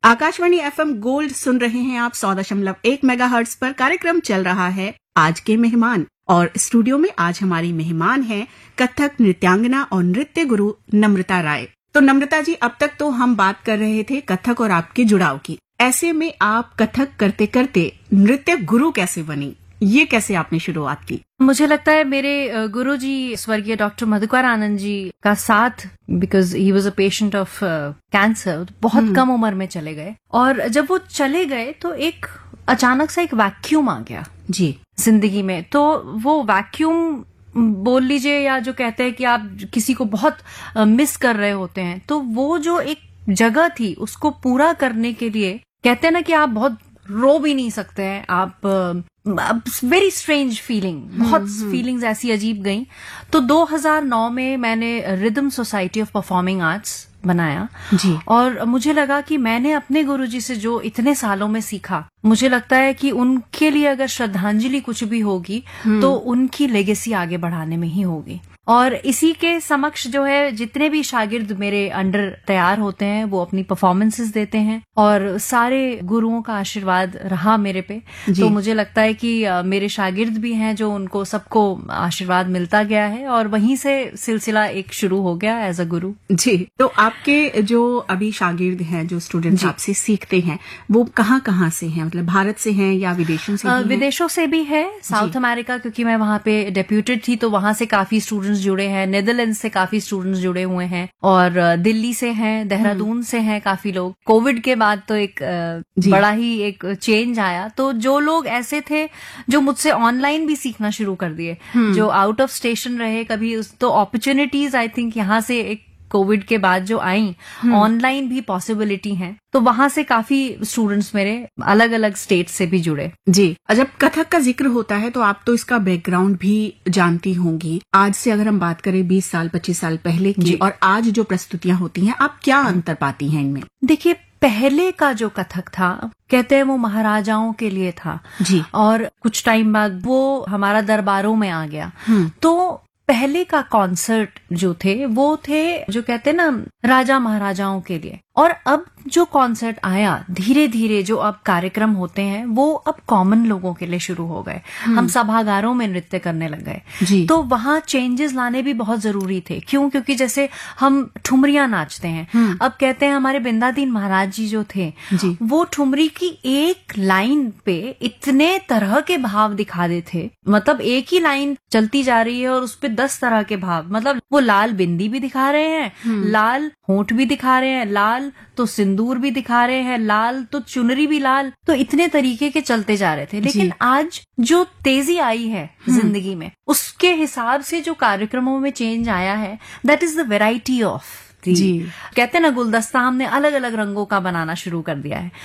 Akashvani FM gold सुन रहे हैं आप 100.1 मेगाहर्ट्ज पर। कार्यक्रम चल रहा है आज के मेहमान, और स्टूडियो में आज हमारी मेहमान है कथक नृत्यांगना और नृत्य गुरु नम्रता राय। तो नम्रता जी, अब तक तो हम बात कर रहे थे कथक और आपके जुड़ाव की। ऐसे में आप कथक करते करते नृत्य गुरु कैसे बनी? ये कैसे आपने शुरुआत की? मुझे लगता है मेरे गुरुजी स्वर्गीय डॉक्टर मधुकर आनंद जी का साथ, because he was a patient of cancer, बहुत कम उम्र में चले गए। और जब वो चले गए तो एक अचानक सा एक वैक्यूम आ गया जी जिंदगी में। तो वो वैक्यूम बोल लीजिए, या जो कहते हैं कि आप किसी को बहुत मिस कर रहे होते हैं, तो वो जो एक जगह थी उसको पूरा करने के लिए कहते हैं ना कि आप बहुत रो भी नहीं सकते हैं, आप वेरी स्ट्रेंज फीलिंग, बहुत फीलिंग्स ऐसी अजीब गई। तो 2009 में मैंने rhythm society of performing arts बनाया जी। और मुझे लगा कि मैंने अपने गुरुजी से जो इतने सालों में सीखा, मुझे लगता है कि उनके लिए अगर श्रद्धांजलि कुछ भी होगी तो उनकी लेगेसी आगे बढ़ाने में ही होगी। और इसी के समक्ष जो है जितने भी शागिर्द मेरे अंडर तैयार होते हैं वो अपनी परफॉर्मेंसेस देते हैं, और सारे गुरुओं का आशीर्वाद रहा मेरे पे। तो मुझे लगता है कि मेरे शागिर्द भी हैं जो उनको सबको आशीर्वाद मिलता गया है, और वहीं से सिलसिला एक शुरू हो गया एज अ गुरु। जी। तो आपके जो अभी शागिर्द हैं, जो स्टूडेंट्स आपसे सीखते हैं, वो कहाँ से हैं? मतलब भारत से हैं या विदेशों से? विदेशों से भी है, साउथ अमेरिका, क्योंकि मैं वहां पे डेप्यूटेड थी तो वहां से काफी स्टूडेंट्स जुड़े हैं, नीदरलैंड से काफी स्टूडेंट्स जुड़े हुए हैं, और दिल्ली से हैं, देहरादून से हैं काफी लोग। कोविड के बाद तो एक बड़ा ही एक चेंज आया, तो जो लोग ऐसे थे जो मुझसे ऑनलाइन भी सीखना शुरू कर दिए, जो आउट ऑफ स्टेशन रहे कभी, तो अपॉर्चुनिटीज आई थिंक यहाँ से एक कोविड के बाद जो आई, ऑनलाइन भी पॉसिबिलिटी है, तो वहां से काफी स्टूडेंट्स मेरे अलग अलग स्टेट से भी जुड़े। जी। जब कथक का जिक्र होता है तो आप तो इसका बैकग्राउंड भी जानती होंगी। आज से अगर हम बात करें 20 साल 25 साल पहले की और आज जो प्रस्तुतियां होती हैं, आप क्या अंतर पाती हैं इनमें? देखिए, पहले का जो कथक था, कहते हैं वो महाराजाओं के लिए था जी, और कुछ टाइम बाद वो हमारा दरबारों में आ गया। तो पहले का कॉन्सर्ट जो थे वो थे जो कहते हैं ना राजा महाराजाओं के लिए, और अब जो कॉन्सर्ट आया धीरे धीरे, जो अब कार्यक्रम होते हैं वो अब कॉमन लोगों के लिए शुरू हो गए। हम सभागारों में नृत्य करने लग गए, तो वहां चेंजेस लाने भी बहुत जरूरी थे। क्यों? क्योंकि जैसे हम ठुमरियां नाचते हैं, अब कहते हैं हमारे बिंदादीन महाराज जी जो थे वो ठुमरी की एक लाइन पे इतने तरह के भाव दिखा देते थे, मतलब एक ही लाइन चलती जा रही है और उस पे 10 तरह के भाव, मतलब वो लाल बिंदी भी दिखा रहे हैं, लाल होंठ भी दिखा रहे हैं, लाल तो सिंदूर भी दिखा रहे हैं, लाल तो चुनरी भी लाल, तो इतने तरीके के चलते जा रहे थे। लेकिन आज जो तेजी आई है जिंदगी में, उसके हिसाब से जो कार्यक्रमों में चेंज आया है, that is the variety of. कहते हैं ना गुलदस्ता हमने अलग अलग रंगों का बनाना शुरू कर दिया है।